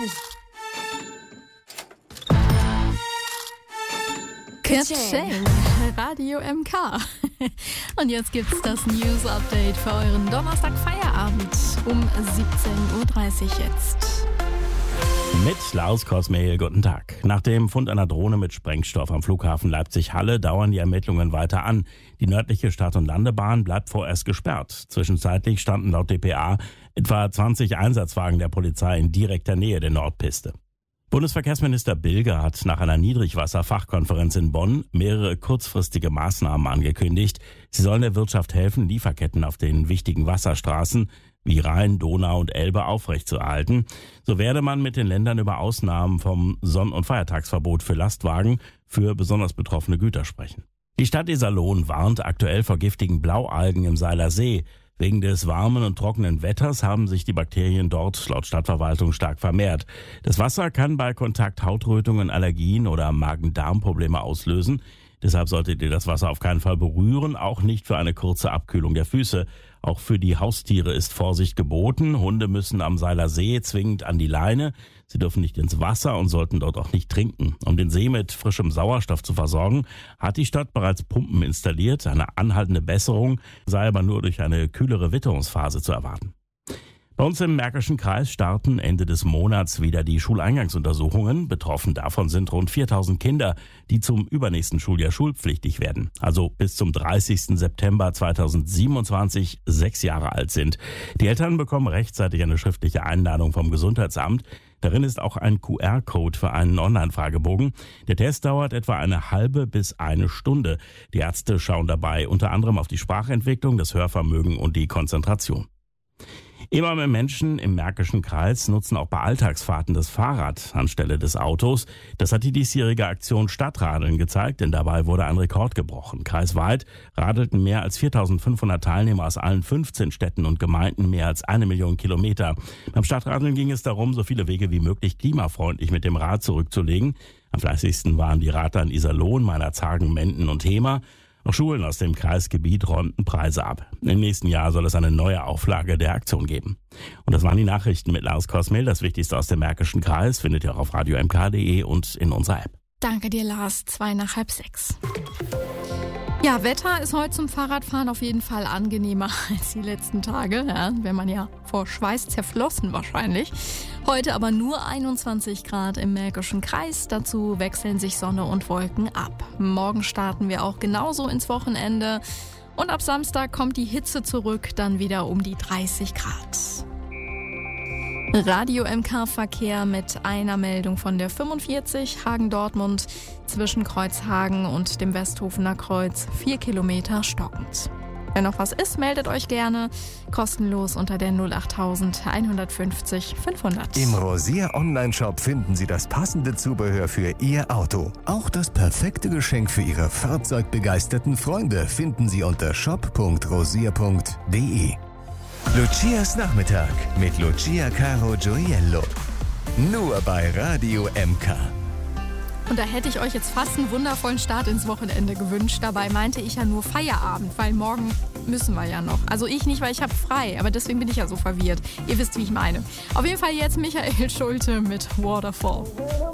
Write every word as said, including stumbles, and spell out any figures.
Katsching, Radio M K. Und jetzt gibt's das News Update für euren Donnerstag Feierabend um siebzehn Uhr dreißig jetzt. Mit Lars Kosmehl, guten Tag. Nach dem Fund einer Drohne mit Sprengstoff am Flughafen Leipzig-Halle dauern die Ermittlungen weiter an. Die nördliche Start- und Landebahn bleibt vorerst gesperrt. Zwischenzeitlich standen laut D P A etwa zwanzig Einsatzwagen der Polizei in direkter Nähe der Nordpiste. Bundesverkehrsminister Bilger hat nach einer Niedrigwasserfachkonferenz in Bonn mehrere kurzfristige Maßnahmen angekündigt. Sie sollen der Wirtschaft helfen, Lieferketten auf den wichtigen Wasserstraßen wie Rhein, Donau und Elbe aufrechtzuerhalten. So werde man mit den Ländern über Ausnahmen vom Sonn- und Feiertagsverbot für Lastwagen für besonders betroffene Güter sprechen. Die Stadt Iserlohn warnt aktuell vor giftigen Blaualgen im Seiler See. Wegen des warmen und trockenen Wetters haben sich die Bakterien dort laut Stadtverwaltung stark vermehrt. Das Wasser kann bei Kontakt Hautrötungen, Allergien oder Magen-Darm-Probleme auslösen. Deshalb solltet ihr das Wasser auf keinen Fall berühren, auch nicht für eine kurze Abkühlung der Füße. Auch für die Haustiere ist Vorsicht geboten. Hunde müssen am Seiler See zwingend an die Leine. Sie dürfen nicht ins Wasser und sollten dort auch nicht trinken. Um den See mit frischem Sauerstoff zu versorgen, hat die Stadt bereits Pumpen installiert. Eine anhaltende Besserung sei aber nur durch eine kühlere Witterungsphase zu erwarten. Bei uns im Märkischen Kreis starten Ende des Monats wieder die Schuleingangsuntersuchungen. Betroffen davon sind rund viertausend Kinder, die zum übernächsten Schuljahr schulpflichtig werden. Also bis zum dreißigsten September zweitausendsiebenundzwanzig sechs Jahre alt sind. Die Eltern bekommen rechtzeitig eine schriftliche Einladung vom Gesundheitsamt. Darin ist auch ein Q R-Code für einen Online-Fragebogen. Der Test dauert etwa eine halbe bis eine Stunde. Die Ärzte schauen dabei unter anderem auf die Sprachentwicklung, das Hörvermögen und die Konzentration. Immer mehr Menschen im Märkischen Kreis nutzen auch bei Alltagsfahrten das Fahrrad anstelle des Autos. Das hat die diesjährige Aktion Stadtradeln gezeigt, denn dabei wurde ein Rekord gebrochen. Kreisweit radelten mehr als viertausendfünfhundert Teilnehmer aus allen fünfzehn Städten und Gemeinden mehr als eine Million Kilometer. Beim Stadtradeln ging es darum, so viele Wege wie möglich klimafreundlich mit dem Rad zurückzulegen. Am fleißigsten waren die Radler in Iserlohn, Meinerzhagen, Menden und Hemer. Auch Schulen aus dem Kreisgebiet räumten Preise ab. Im nächsten Jahr soll es eine neue Auflage der Aktion geben. Und das waren die Nachrichten mit Lars Kosmehl. Das Wichtigste aus dem Märkischen Kreis findet ihr auch auf radio m k punkt d e und in unserer App. Danke dir, Lars. Zwei nach halb sechs. Ja, Wetter ist heute zum Fahrradfahren auf jeden Fall angenehmer als die letzten Tage. Ja, wenn man ja vor Schweiß zerflossen wahrscheinlich. Heute aber nur einundzwanzig Grad im Märkischen Kreis. Dazu wechseln sich Sonne und Wolken ab. Morgen starten wir auch genauso ins Wochenende. Und ab Samstag kommt die Hitze zurück, dann wieder um die dreißig Grad. Radio M K-Verkehr mit einer Meldung von der fünfundvierzig Hagen-Dortmund zwischen Kreuzhagen und dem Westhofener Kreuz, vier Kilometer stockend. Wenn noch was ist, meldet euch gerne. Kostenlos unter der null achttausend einhundertfünfzig fünfhundert. Im Rosier Online-Shop finden Sie das passende Zubehör für Ihr Auto. Auch das perfekte Geschenk für Ihre fahrzeugbegeisterten Freunde finden Sie unter shop punkt rosier punkt d e. Lucias Nachmittag mit Lucia Caro Gioiello. Nur bei Radio M K. Und da hätte ich euch jetzt fast einen wundervollen Start ins Wochenende gewünscht. Dabei meinte ich ja nur Feierabend, weil morgen müssen wir ja noch. Also ich nicht, weil ich habe frei, aber deswegen bin ich ja so verwirrt. Ihr wisst, wie ich meine. Auf jeden Fall jetzt Michael Schulte mit Waterfall.